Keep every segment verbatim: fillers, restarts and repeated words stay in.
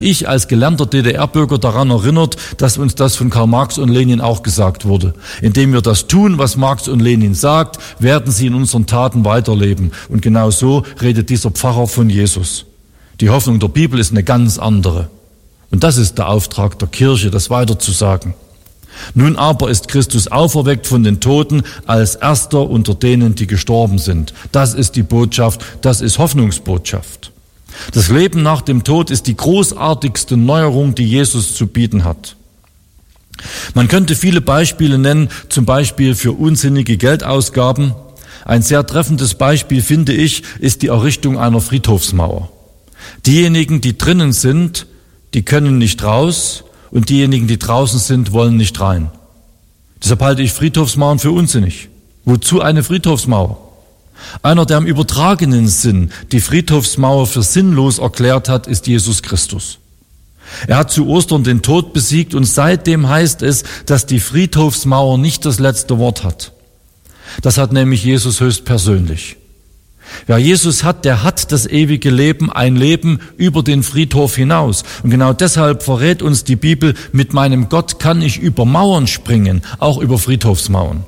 Ich als gelernter D D R-Bürger daran erinnert, dass uns das von Karl Marx und Lenin auch gesagt wurde. Indem wir das tun, was Marx und Lenin sagt, werden sie in unseren Taten weiterleben. Und genau so redet dieser Pfarrer von Jesus. Die Hoffnung der Bibel ist eine ganz andere. Und das ist der Auftrag der Kirche, das weiterzusagen. Nun aber ist Christus auferweckt von den Toten als Erster unter denen, die gestorben sind. Das ist die Botschaft, das ist Hoffnungsbotschaft. Das Leben nach dem Tod ist die großartigste Neuerung, die Jesus zu bieten hat. Man könnte viele Beispiele nennen, zum Beispiel für unsinnige Geldausgaben. Ein sehr treffendes Beispiel, finde ich, ist die Errichtung einer Friedhofsmauer. Diejenigen, die drinnen sind, die können nicht raus, und diejenigen, die draußen sind, wollen nicht rein. Deshalb halte ich Friedhofsmauern für unsinnig. Wozu eine Friedhofsmauer? Einer, der im übertragenen Sinn die Friedhofsmauer für sinnlos erklärt hat, ist Jesus Christus. Er hat zu Ostern den Tod besiegt und seitdem heißt es, dass die Friedhofsmauer nicht das letzte Wort hat. Das hat nämlich Jesus höchstpersönlich. Wer Jesus hat, der hat das ewige Leben, ein Leben über den Friedhof hinaus. Und genau deshalb verrät uns die Bibel, mit meinem Gott kann ich über Mauern springen, auch über Friedhofsmauern.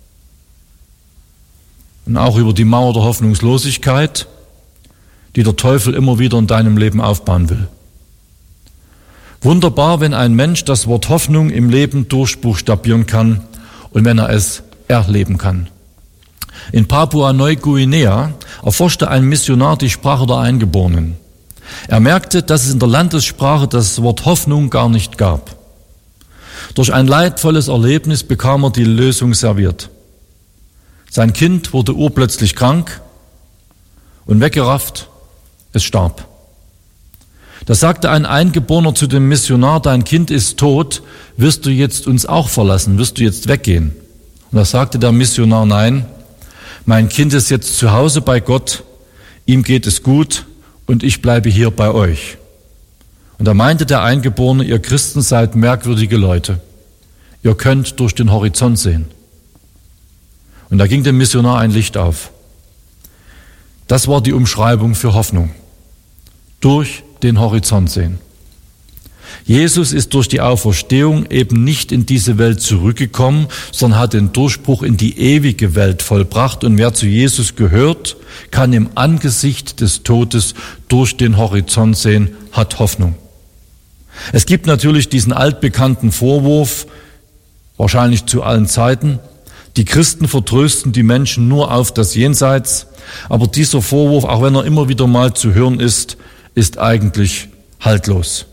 Und auch über die Mauer der Hoffnungslosigkeit, die der Teufel immer wieder in deinem Leben aufbauen will. Wunderbar, wenn ein Mensch das Wort Hoffnung im Leben durchbuchstabieren kann und wenn er es erleben kann. In Papua-Neuguinea erforschte ein Missionar die Sprache der Eingeborenen. Er merkte, dass es in der Landessprache das Wort Hoffnung gar nicht gab. Durch ein leidvolles Erlebnis bekam er die Lösung serviert. Sein Kind wurde urplötzlich krank und weggerafft, es starb. Da sagte ein Eingeborener zu dem Missionar, dein Kind ist tot, wirst du jetzt uns auch verlassen, wirst du jetzt weggehen? Und da sagte der Missionar, nein, mein Kind ist jetzt zu Hause bei Gott, ihm geht es gut und ich bleibe hier bei euch. Und da meinte der Eingeborene, ihr Christen seid merkwürdige Leute. Ihr könnt durch den Horizont sehen. Und da ging dem Missionar ein Licht auf. Das war die Umschreibung für Hoffnung. Durch den Horizont sehen. Jesus ist durch die Auferstehung eben nicht in diese Welt zurückgekommen, sondern hat den Durchbruch in die ewige Welt vollbracht. Und wer zu Jesus gehört, kann im Angesicht des Todes durch den Horizont sehen, hat Hoffnung. Es gibt natürlich diesen altbekannten Vorwurf, wahrscheinlich zu allen Zeiten, die Christen vertrösten die Menschen nur auf das Jenseits, aber dieser Vorwurf, auch wenn er immer wieder mal zu hören ist, ist eigentlich haltlos.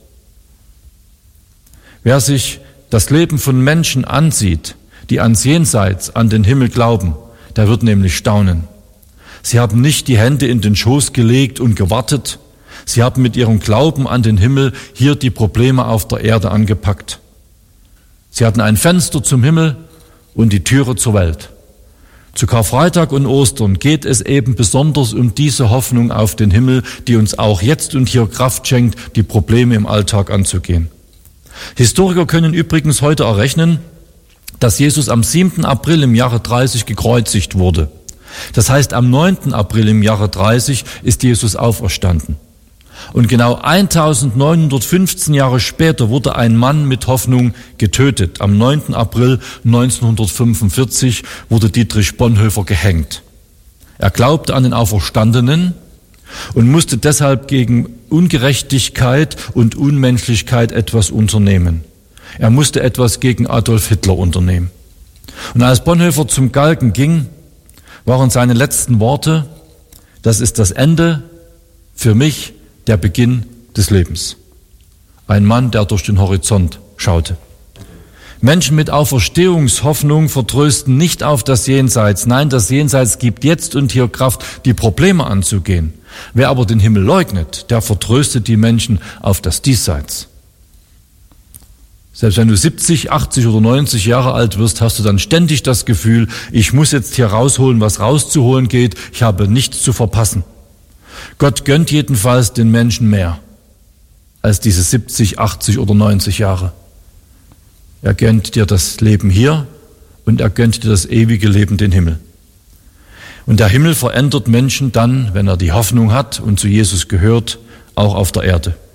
Wer sich das Leben von Menschen ansieht, die ans Jenseits, an den Himmel glauben, der wird nämlich staunen. Sie haben nicht die Hände in den Schoß gelegt und gewartet. Sie haben mit ihrem Glauben an den Himmel hier die Probleme auf der Erde angepackt. Sie hatten ein Fenster zum Himmel und die Türe zur Welt. Zu Karfreitag und Ostern geht es eben besonders um diese Hoffnung auf den Himmel, die uns auch jetzt und hier Kraft schenkt, die Probleme im Alltag anzugehen. Historiker können übrigens heute errechnen, dass Jesus am siebten April im Jahre dreißig gekreuzigt wurde. Das heißt, am neunten April im Jahre dreißig ist Jesus auferstanden. Und genau eintausendneunhundertfünfzehn Jahre später wurde ein Mann mit Hoffnung getötet. Am neunten April neunzehnhundertfünfundvierzig wurde Dietrich Bonhoeffer gehängt. Er glaubte an den Auferstandenen und musste deshalb gegen Ungerechtigkeit und Unmenschlichkeit etwas unternehmen. Er musste etwas gegen Adolf Hitler unternehmen. Und als Bonhoeffer zum Galgen ging, waren seine letzten Worte, das ist das Ende, für mich der Beginn des Lebens. Ein Mann, der durch den Horizont schaute. Menschen mit Auferstehungshoffnung vertrösten nicht auf das Jenseits. Nein, das Jenseits gibt jetzt und hier Kraft, die Probleme anzugehen. Wer aber den Himmel leugnet, der vertröstet die Menschen auf das Diesseits. Selbst wenn du siebzig, achtzig oder neunzig Jahre alt wirst, hast du dann ständig das Gefühl, ich muss jetzt hier rausholen, was rauszuholen geht, ich habe nichts zu verpassen. Gott gönnt jedenfalls den Menschen mehr als diese siebzig, achtzig oder neunzig Jahre. Er gönnt dir das Leben hier und er gönnt dir das ewige Leben, den Himmel. Und der Himmel verändert Menschen dann, wenn er die Hoffnung hat und zu Jesus gehört, auch auf der Erde.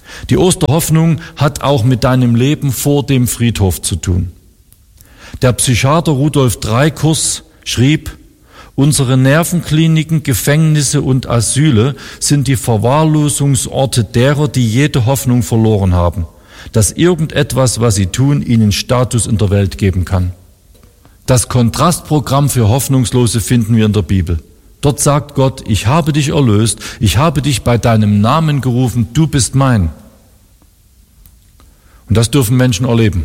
Die Osterhoffnung hat auch mit deinem Leben vor dem Friedhof zu tun. Der Psychiater Rudolf Dreikurs schrieb, unsere Nervenkliniken, Gefängnisse und Asyle sind die Verwahrlosungsorte derer, die jede Hoffnung verloren haben, dass irgendetwas, was sie tun, ihnen Status in der Welt geben kann. Das Kontrastprogramm für Hoffnungslose finden wir in der Bibel. Dort sagt Gott, ich habe dich erlöst, ich habe dich bei deinem Namen gerufen, du bist mein. Und das dürfen Menschen erleben.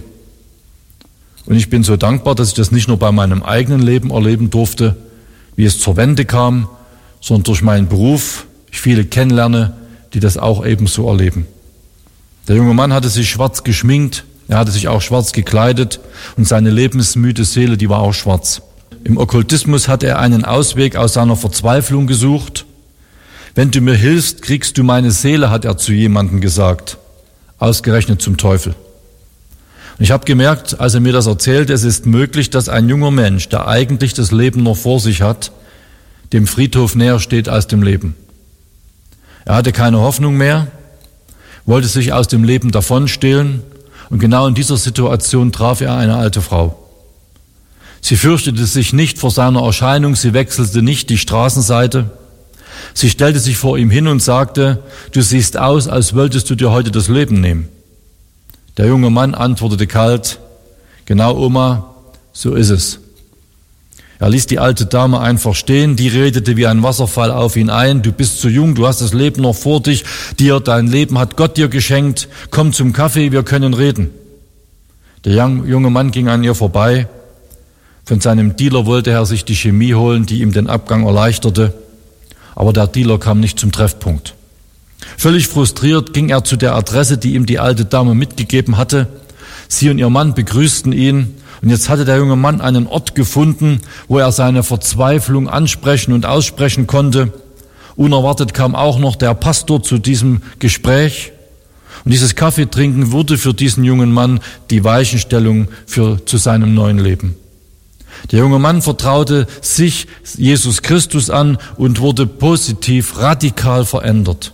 Und ich bin so dankbar, dass ich das nicht nur bei meinem eigenen Leben erleben durfte, wie es zur Wende kam, sondern durch meinen Beruf ich viele kennenlerne, die das auch ebenso erleben. Der junge Mann hatte sich schwarz geschminkt, er hatte sich auch schwarz gekleidet und seine lebensmüde Seele, die war auch schwarz. Im Okkultismus hat er einen Ausweg aus seiner Verzweiflung gesucht. Wenn du mir hilfst, kriegst du meine Seele, hat er zu jemandem gesagt, ausgerechnet zum Teufel. Und ich habe gemerkt, als er mir das erzählt, es ist möglich, dass ein junger Mensch, der eigentlich das Leben noch vor sich hat, dem Friedhof näher steht als dem Leben. Er hatte keine Hoffnung mehr, wollte sich aus dem Leben davonstehlen und genau in dieser Situation traf er eine alte Frau. Sie fürchtete sich nicht vor seiner Erscheinung, sie wechselte nicht die Straßenseite. Sie stellte sich vor ihm hin und sagte, du siehst aus, als wolltest du dir heute das Leben nehmen. Der junge Mann antwortete kalt, genau Oma, so ist es. Er ließ die alte Dame einfach stehen, die redete wie ein Wasserfall auf ihn ein, du bist zu jung, du hast das Leben noch vor dich, dir, dein Leben hat Gott dir geschenkt, komm zum Kaffee, wir können reden. Der junge Mann ging an ihr vorbei, von seinem Dealer wollte er sich die Chemie holen, die ihm den Abgang erleichterte, aber der Dealer kam nicht zum Treffpunkt. Völlig frustriert ging er zu der Adresse, die ihm die alte Dame mitgegeben hatte. Sie und ihr Mann begrüßten ihn und jetzt hatte der junge Mann einen Ort gefunden, wo er seine Verzweiflung ansprechen und aussprechen konnte. Unerwartet kam auch noch der Pastor zu diesem Gespräch und dieses Kaffeetrinken wurde für diesen jungen Mann die Weichenstellung für, zu seinem neuen Leben. Der junge Mann vertraute sich Jesus Christus an und wurde positiv, radikal verändert.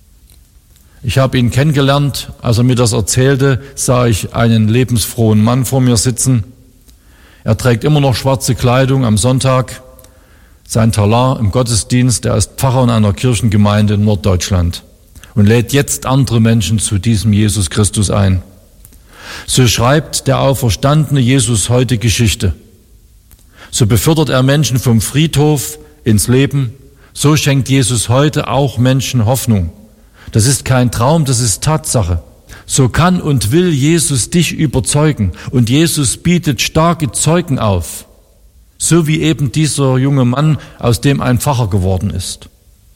Ich habe ihn kennengelernt, als er mir das erzählte, sah ich einen lebensfrohen Mann vor mir sitzen. Er trägt immer noch schwarze Kleidung am Sonntag, sein Talar im Gottesdienst, er ist Pfarrer in einer Kirchengemeinde in Norddeutschland und lädt jetzt andere Menschen zu diesem Jesus Christus ein. So schreibt der auferstandene Jesus heute Geschichte. So befördert er Menschen vom Friedhof ins Leben, so schenkt Jesus heute auch Menschen Hoffnung. Das ist kein Traum, das ist Tatsache. So kann und will Jesus dich überzeugen und Jesus bietet starke Zeugen auf, so wie eben dieser junge Mann, aus dem ein Pfarrer geworden ist.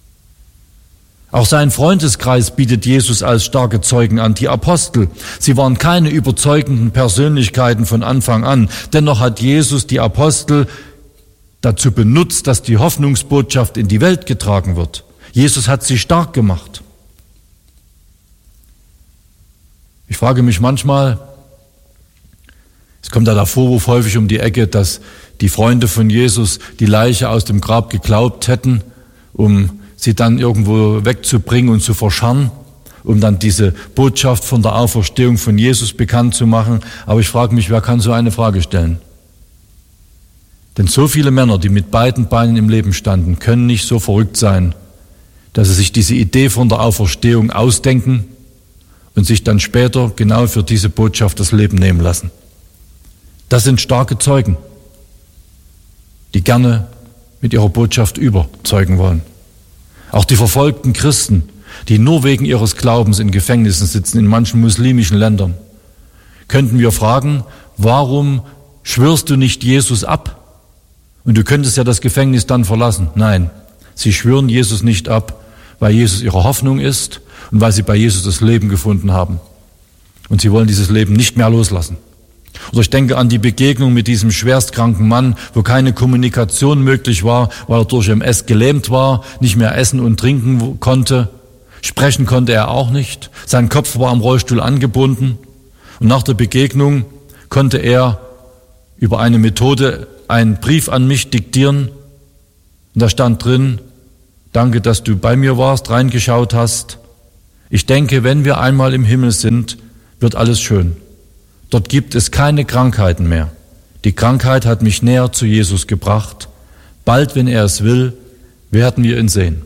Auch sein Freundeskreis bietet Jesus als starke Zeugen an, die Apostel. Sie waren keine überzeugenden Persönlichkeiten von Anfang an, dennoch hat Jesus die Apostel dazu benutzt, dass die Hoffnungsbotschaft in die Welt getragen wird. Jesus hat sie stark gemacht. Ich frage mich manchmal, es kommt ja der Vorwurf häufig um die Ecke, dass die Freunde von Jesus die Leiche aus dem Grab geglaubt hätten, um sie dann irgendwo wegzubringen und zu verscharren, um dann diese Botschaft von der Auferstehung von Jesus bekannt zu machen. Aber ich frage mich, wer kann so eine Frage stellen? Denn so viele Männer, die mit beiden Beinen im Leben standen, können nicht so verrückt sein, dass sie sich diese Idee von der Auferstehung ausdenken und sich dann später genau für diese Botschaft das Leben nehmen lassen. Das sind starke Zeugen, die gerne mit ihrer Botschaft überzeugen wollen. Auch die verfolgten Christen, die nur wegen ihres Glaubens in Gefängnissen sitzen, in manchen muslimischen Ländern, könnten wir fragen, warum schwörst du nicht Jesus ab? Und du könntest ja das Gefängnis dann verlassen. Nein, sie schwören Jesus nicht ab, weil Jesus ihre Hoffnung ist und weil sie bei Jesus das Leben gefunden haben. Und sie wollen dieses Leben nicht mehr loslassen. Oder ich denke an die Begegnung mit diesem schwerstkranken Mann, wo keine Kommunikation möglich war, weil er durch M S gelähmt war, nicht mehr essen und trinken konnte. Sprechen konnte er auch nicht. Sein Kopf war am Rollstuhl angebunden. Und nach der Begegnung konnte er über eine Methode einen Brief an mich diktieren. Und da stand drin, danke, dass du bei mir warst, reingeschaut hast. Ich denke, wenn wir einmal im Himmel sind, wird alles schön. Dort gibt es keine Krankheiten mehr. Die Krankheit hat mich näher zu Jesus gebracht. Bald, wenn er es will, werden wir ihn sehen.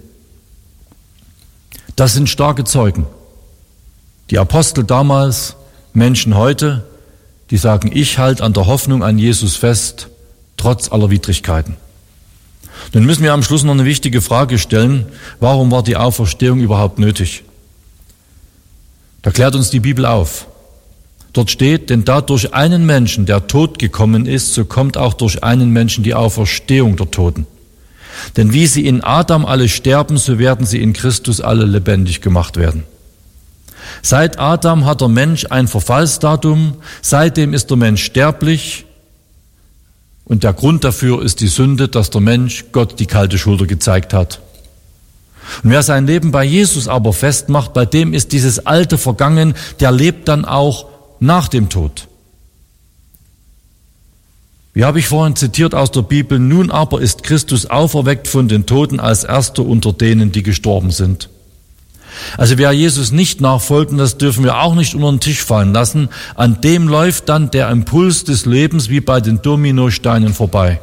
Das sind starke Zeugen. Die Apostel damals, Menschen heute, die sagen, ich halte an der Hoffnung an Jesus fest, trotz aller Widrigkeiten. Nun müssen wir am Schluss noch eine wichtige Frage stellen. Warum war die Auferstehung überhaupt nötig? Da klärt uns die Bibel auf. Dort steht, denn da durch einen Menschen der Tod gekommen ist, so kommt auch durch einen Menschen die Auferstehung der Toten. Denn wie sie in Adam alle sterben, so werden sie in Christus alle lebendig gemacht werden. Seit Adam hat der Mensch ein Verfallsdatum, seitdem ist der Mensch sterblich und der Grund dafür ist die Sünde, dass der Mensch Gott die kalte Schulter gezeigt hat. Und wer sein Leben bei Jesus aber festmacht, bei dem ist dieses Alte vergangen, der lebt dann auch nach dem Tod. Wie habe ich vorhin zitiert aus der Bibel, nun aber ist Christus auferweckt von den Toten als Erster unter denen, die gestorben sind. Also wer Jesus nicht nachfolgt, und das dürfen wir auch nicht unter den Tisch fallen lassen, an dem läuft dann der Impuls des Lebens wie bei den Dominosteinen vorbei.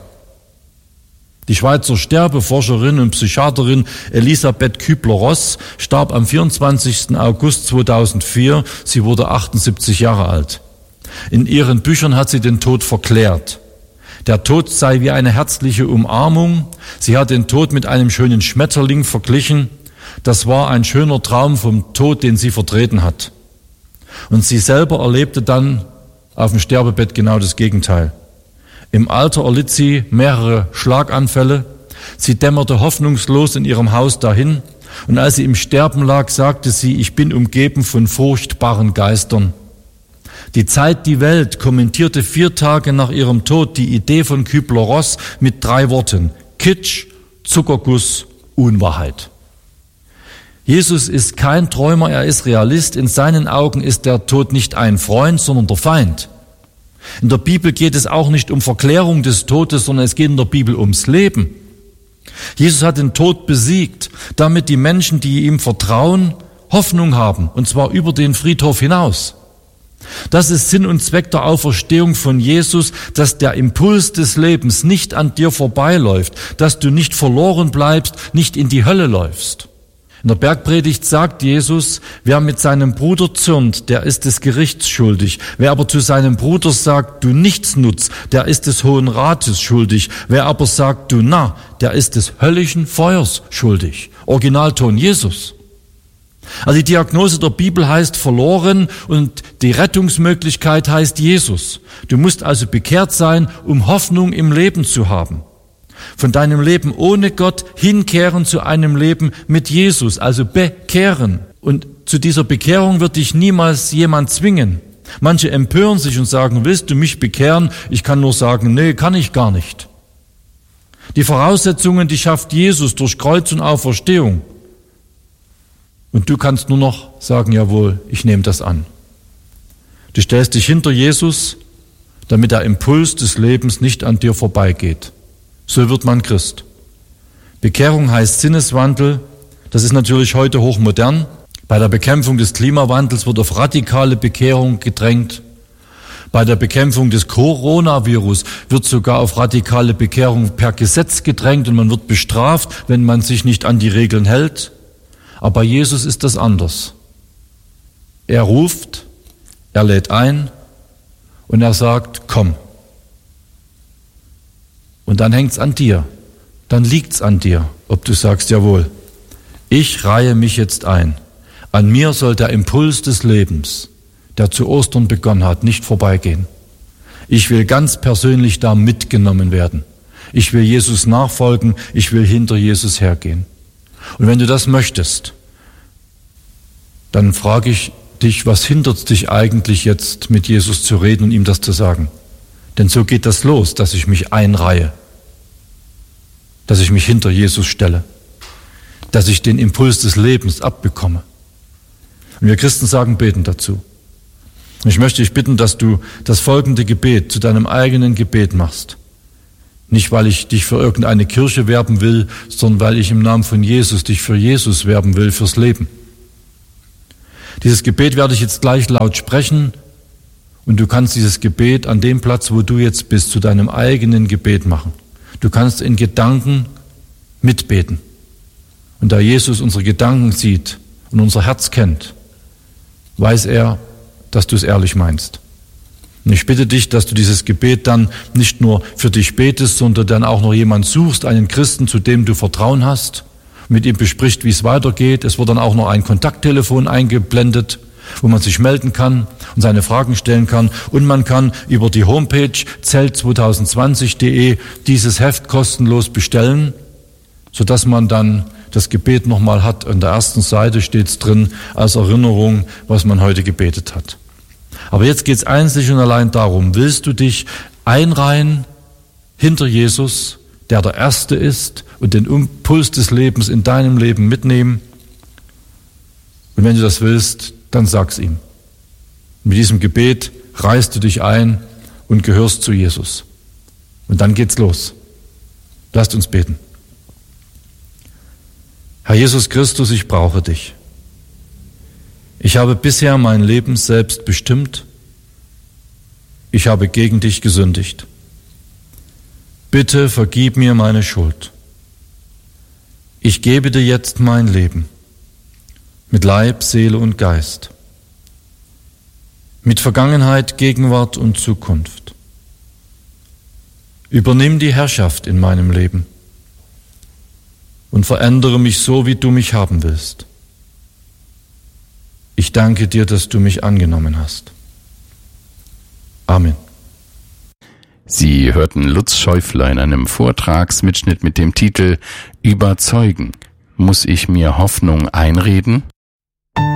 Die Schweizer Sterbeforscherin und Psychiaterin Elisabeth Kübler-Ross starb am vierundzwanzigsten August zweitausendvier. Sie wurde achtundsiebzig Jahre alt. In ihren Büchern hat sie den Tod verklärt. Der Tod sei wie eine herzliche Umarmung. Sie hat den Tod mit einem schönen Schmetterling verglichen. Das war ein schöner Traum vom Tod, den sie vertreten hat. Und sie selber erlebte dann auf dem Sterbebett genau das Gegenteil. Im Alter erlitt sie mehrere Schlaganfälle. Sie dämmerte hoffnungslos in ihrem Haus dahin. Und als sie im Sterben lag, sagte sie, ich bin umgeben von furchtbaren Geistern. Die Zeit, die Welt kommentierte vier Tage nach ihrem Tod die Idee von Kübler-Ross mit drei Worten: Kitsch, Zuckerguss, Unwahrheit. Jesus ist kein Träumer, er ist Realist. In seinen Augen ist der Tod nicht ein Freund, sondern der Feind. In der Bibel geht es auch nicht um Verklärung des Todes, sondern es geht in der Bibel ums Leben. Jesus hat den Tod besiegt, damit die Menschen, die ihm vertrauen, Hoffnung haben, und zwar über den Friedhof hinaus. Das ist Sinn und Zweck der Auferstehung von Jesus, dass der Impuls des Lebens nicht an dir vorbeiläuft, dass du nicht verloren bleibst, nicht in die Hölle läufst. In der Bergpredigt sagt Jesus, wer mit seinem Bruder zürnt, der ist des Gerichts schuldig. Wer aber zu seinem Bruder sagt, du Nichtsnutz, der ist des Hohen Rates schuldig. Wer aber sagt, du Narr, der ist des höllischen Feuers schuldig. Originalton Jesus. Also die Diagnose der Bibel heißt verloren und die Rettungsmöglichkeit heißt Jesus. Du musst also bekehrt sein, um Hoffnung im Leben zu haben. Von deinem Leben ohne Gott hinkehren zu einem Leben mit Jesus, also bekehren. Und zu dieser Bekehrung wird dich niemals jemand zwingen. Manche empören sich und sagen, willst du mich bekehren? Ich kann nur sagen, nee, kann ich gar nicht. Die Voraussetzungen, die schafft Jesus durch Kreuz und Auferstehung. Und du kannst nur noch sagen, jawohl, ich nehme das an. Du stellst dich hinter Jesus, damit der Impuls des Lebens nicht an dir vorbeigeht. So wird man Christ. Bekehrung heißt Sinneswandel. Das ist natürlich heute hochmodern. Bei der Bekämpfung des Klimawandels wird auf radikale Bekehrung gedrängt. Bei der Bekämpfung des Coronavirus wird sogar auf radikale Bekehrung per Gesetz gedrängt und man wird bestraft, wenn man sich nicht an die Regeln hält. Aber bei Jesus ist das anders. Er ruft, er lädt ein und er sagt, komm. Und dann hängt's an dir, dann liegt's an dir, ob du sagst, jawohl, ich reihe mich jetzt ein. An mir soll der Impuls des Lebens, der zu Ostern begonnen hat, nicht vorbeigehen. Ich will ganz persönlich da mitgenommen werden. Ich will Jesus nachfolgen, ich will hinter Jesus hergehen. Und wenn du das möchtest, dann frage ich dich, was hindert dich eigentlich jetzt mit Jesus zu reden und ihm das zu sagen? Denn so geht das los, dass ich mich einreihe, dass ich mich hinter Jesus stelle, dass ich den Impuls des Lebens abbekomme. Und wir Christen sagen, beten dazu. Und ich möchte dich bitten, dass du das folgende Gebet zu deinem eigenen Gebet machst. Nicht, weil ich dich für irgendeine Kirche werben will, sondern weil ich im Namen von Jesus dich für Jesus werben will, fürs Leben. Dieses Gebet werde ich jetzt gleich laut sprechen und du kannst dieses Gebet an dem Platz, wo du jetzt bist, zu deinem eigenen Gebet machen. Du kannst in Gedanken mitbeten. Und da Jesus unsere Gedanken sieht und unser Herz kennt, weiß er, dass du es ehrlich meinst. Und ich bitte dich, dass du dieses Gebet dann nicht nur für dich betest, sondern dann auch noch jemand suchst, einen Christen, zu dem du Vertrauen hast, mit ihm bespricht, wie es weitergeht. Es wird dann auch noch ein Kontakttelefon eingeblendet, wo man sich melden kann und seine Fragen stellen kann. Und man kann über die Homepage zelt zwanzig zwanzig punkt de dieses Heft kostenlos bestellen, sodass man dann das Gebet nochmal hat. An der ersten Seite steht es drin als Erinnerung, was man heute gebetet hat. Aber jetzt geht es einzig und allein darum, willst du dich einreihen hinter Jesus, der der Erste ist, und den Impuls des Lebens in deinem Leben mitnehmen? Und wenn du das willst, dann sag's ihm. Mit diesem Gebet reißt du dich ein und gehörst zu Jesus. Und dann geht's los. Lasst uns beten. Herr Jesus Christus, ich brauche dich. Ich habe bisher mein Leben selbst bestimmt. Ich habe gegen dich gesündigt. Bitte vergib mir meine Schuld. Ich gebe dir jetzt mein Leben, mit Leib, Seele und Geist, mit Vergangenheit, Gegenwart und Zukunft. Übernimm die Herrschaft in meinem Leben und verändere mich so, wie du mich haben willst. Ich danke dir, dass du mich angenommen hast. Amen. Sie hörten Lutz Schäufler in einem Vortragsmitschnitt mit dem Titel Überzeugen. Muss ich mir Hoffnung einreden?